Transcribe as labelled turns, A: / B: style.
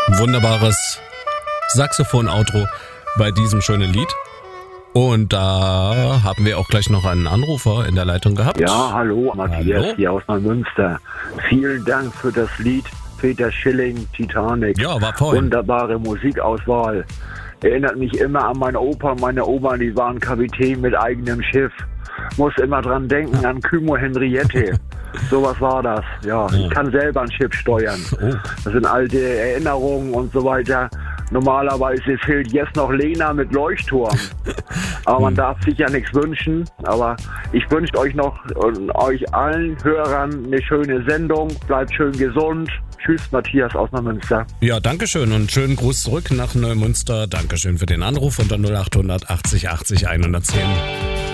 A: Wunderbares Saxophon-Outro bei diesem schönen Lied. Und da haben wir auch gleich noch einen Anrufer in der Leitung gehabt.
B: Ja, hallo, Matthias hier aus Neumünster. Vielen Dank für das Lied Peter Schilling, Titanic.
A: Ja, war voll.
B: Wunderbare Musikauswahl. Erinnert mich immer an meine Opa und meine Oma, die waren Kapitän mit eigenem Schiff. Muss immer dran denken an Kymo Henriette. Sowas war das. Ja, ich kann selber ein Schiff steuern. Das sind alte Erinnerungen und so weiter. Normalerweise fehlt jetzt noch Lena mit Leuchtturm. Aber man darf sich ja nichts wünschen. Aber ich wünsche euch noch und euch allen Hörern eine schöne Sendung. Bleibt schön gesund. Tschüss, Matthias aus Neumünster.
A: Ja, dankeschön und schönen Gruß zurück nach Neumünster. Dankeschön für den Anruf unter 0800 80 80 110.